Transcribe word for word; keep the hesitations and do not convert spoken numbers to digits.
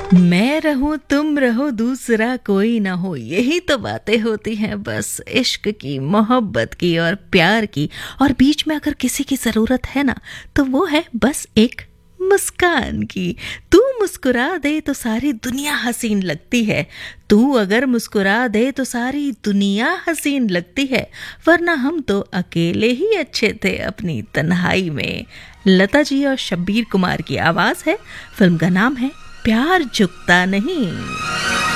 मैं रहूं तुम रहो दूसरा कोई ना हो, यही तो बातें होती हैं बस इश्क की, मोहब्बत की और प्यार की। और बीच में अगर किसी की ज़रूरत है ना, तो वो है बस एक मुस्कान की। तू मुस्कुरा दे तो सारी दुनिया हसीन लगती है, तू अगर मुस्कुरा दे तो सारी दुनिया हसीन लगती है, वरना हम तो अकेले ही अच्छे थे अपनी तन्हाई में। लता जी और शब्बीर कुमार की आवाज़ है, फिल्म का नाम है प्यार झुकता नहीं।